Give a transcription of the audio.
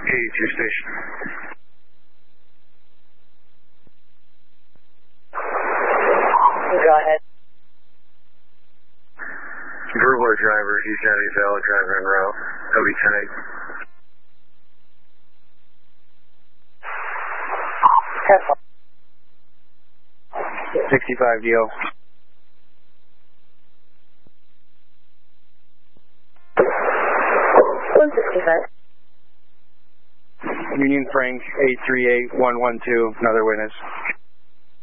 to your station. Go ahead. Verbal driver, East County Valley driver en route. LB 10-8. 65 DO. 165. Union Frank 838112, another witness.